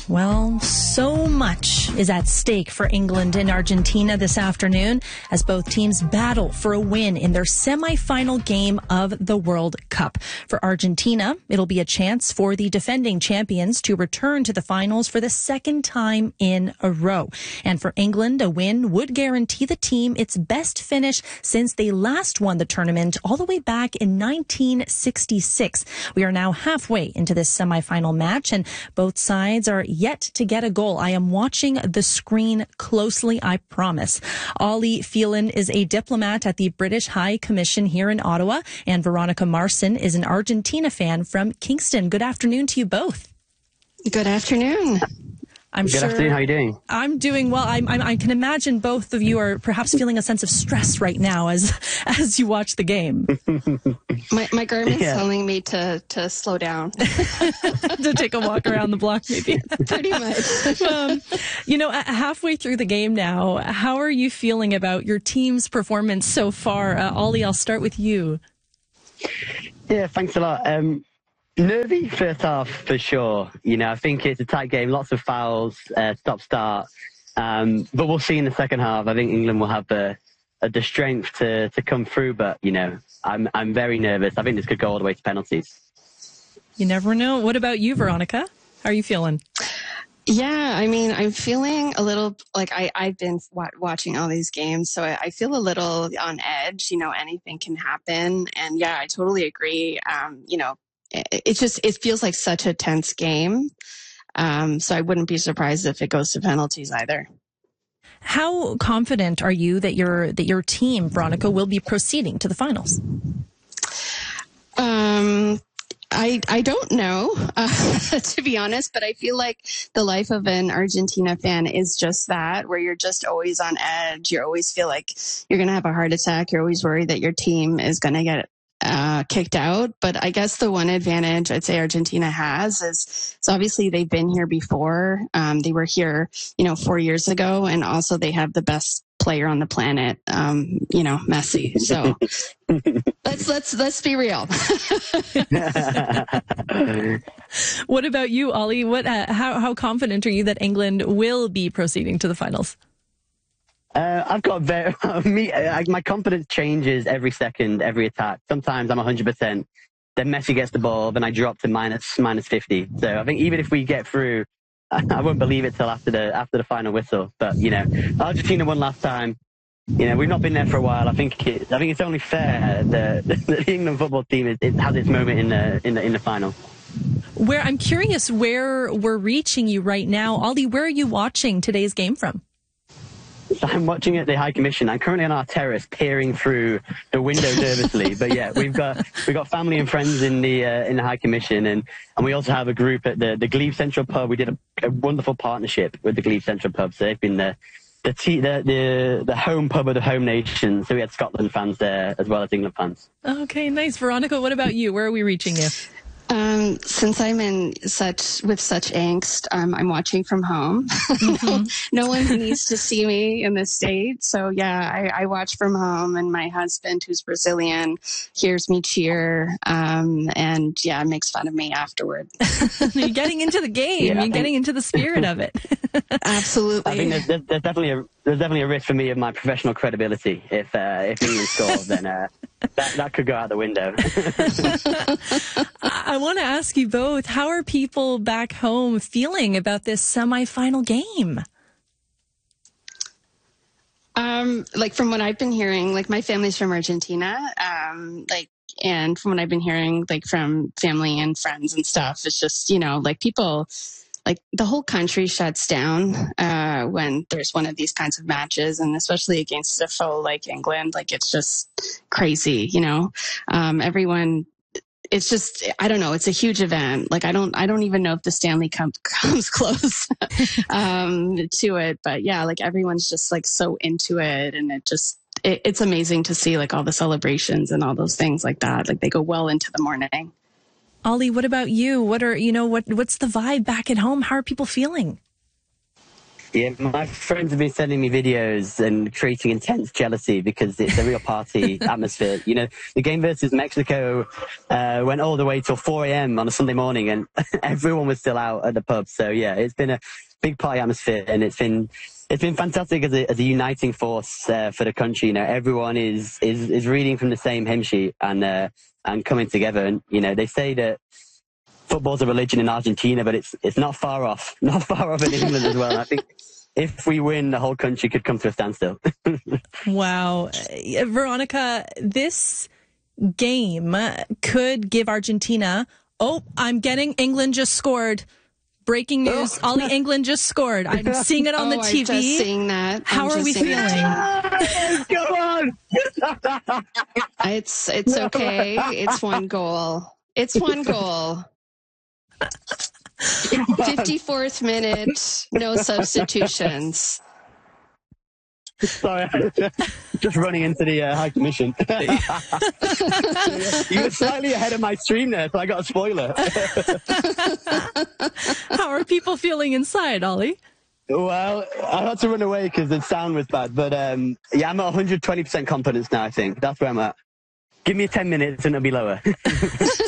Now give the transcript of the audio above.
Well, so much is at stake for England and Argentina this afternoon as both teams battle for a win in their semifinal game of the World Cup. For Argentina, it'll be a chance for the defending champions to return to the finals for the second time in a row. And for England, a win would guarantee the team its best finish since they last won the tournament all the way back in 1966. We are now halfway into this semifinal match, and both sides are yet to get a goal. I am watching the screen closely, I promise. Ollie Phelan is a diplomat at the British High Commission here in Ottawa, and Veronica Marson is an Argentina fan from Kingston. Good afternoon to you both. Good afternoon. Good afternoon. How are you doing? I'm doing well. I can imagine both of you are perhaps feeling a sense of stress right now as you watch the game. My Garmin's telling me to slow down. To take a walk around the block, maybe. Pretty much. Halfway through the game now, how are you feeling about your team's performance so far? Ollie, I'll start with you. Yeah, thanks a lot. Nervy first half for sure. I think it's a tight game, lots of fouls, stop-start. But we'll see in the second half. I think England will have the strength to come through. But I'm very nervous. I think this could go all the way to penalties. You never know. What about you, Veronica? How are you feeling? Yeah, I'm feeling a little like I've been watching all these games, so I feel a little on edge. Anything can happen, and yeah, I totally agree. It feels like such a tense game. So I wouldn't be surprised if it goes to penalties either. How confident are you that your team, Veronica, will be proceeding to the finals? I don't know, to be honest, but I feel like the life of an Argentina fan is just that, where you're just always on edge. You always feel like you're going to have a heart attack. You're always worried that your team is going to get kicked out. But I guess the one advantage I'd say Argentina has is obviously they've been here before. They were here, 4 years ago, and also they have the best player on the planet, Messi. So let's be real. What about you, Ollie? How confident are you that England will be proceeding to the finals? I've got my confidence changes every second, every attack. Sometimes I'm 100%. Then Messi gets the ball, then I drop to minus 50. So I think even if we get through, I won't believe it till after the final whistle. But Argentina won last time. We've not been there for a while. I think it's only fair that the England football team has its moment in the final. I'm curious where we're reaching you right now, Ollie. Where are you watching today's game from? So I'm watching at the High Commission. I'm currently on our terrace, peering through the window nervously. But yeah, we've got family and friends in the High Commission, and we also have a group at the Glebe Central Pub. We did a wonderful partnership with the Glebe Central Pub. So they've been the home pub of the home nation. So we had Scotland fans there as well as England fans. Okay, nice. Veronica, what about you? Where are we reaching you? Since I'm with such angst, I'm watching from home. Mm-hmm. No one needs to see me in the States. So yeah, I watch from home, and my husband, who's Brazilian, hears me cheer, and yeah, makes fun of me afterward. You're getting into the game. You're getting into the spirit of it. Absolutely. I think there's definitely a risk for me of my professional credibility. If England score, then that could go out the window. I want to ask you both, how are people back home feeling about this semifinal game? From what I've been hearing, my family's from Argentina, and from what I've been hearing, from family and friends and stuff, it's just, people, the whole country shuts down when there's one of these kinds of matches, and especially against a foe like England. It's just crazy, everyone. It's just, I don't know. It's a huge event. I don't even know if the Stanley Cup comes close to it. But yeah, everyone's just so into it, and it's amazing to see all the celebrations and all those things like that. They go well into the morning. Ollie, what about you? What's the vibe back at home? How are people feeling? Yeah, my friends have been sending me videos and creating intense jealousy because it's a real party atmosphere. You know, the game versus Mexico went all the way till 4 a.m. on a Sunday morning, and everyone was still out at the pub. So yeah, it's been a big party atmosphere, and it's been fantastic as a uniting force for the country. You know, everyone is reading from the same hymn sheet and coming together. And you know, they say that football's a religion in Argentina, but it's not far off in England as well. And I think if we win, the whole country could come to a standstill. Wow. Veronica, this game could give Argentina... Oh, I'm getting England just scored. Breaking news. Ollie, England just scored. I'm seeing it on the TV. I'm just seeing that. How are we feeling? Come on! It's okay. It's one goal. It's one goal. 54th minute, no substitutions. Sorry, just running into the High Commission. You were slightly ahead of my stream there, so I got a spoiler. How are people feeling inside, Ollie? Well, I had to run away because the sound was bad, but yeah, I'm at 120% confidence now, I think. That's where I'm at. Give me 10 minutes and it'll be lower.